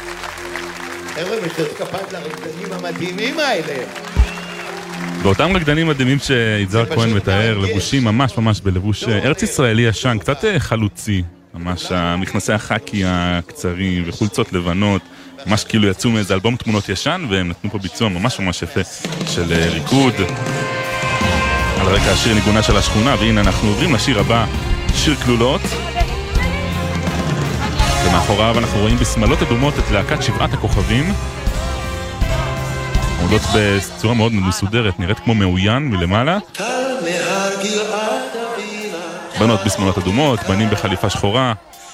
חבר'ה, מחיאות כפיים לרקדנים המדהימים האלה. ואותם רקדנים מדהימים שיזהר כהן מתאר, לבושים ממש ממש בלבוש ארץ ישראלי ישן, קצת חלוצי, ממש המכנסי החקי הקצרים וחולצות לבנות, ממש כאילו יצאו מאיזה אלבום תמונות ישן, והם נתנו פה ביצוע ממש ממש יפה של ריקוד על רקע השיר ניגונה של השכונה. והנה אנחנו עוברים לשיר הבא, שיר כלולות, ומאחוריו אנחנו רואים בסמלות אדומות את להקת שבעת הכוכבים, עומדות בצורה מאוד מסודרת, נראית כמו מאוין מלמעלה, בנות בסמלות אדומות, בנים בחליפה שחורה,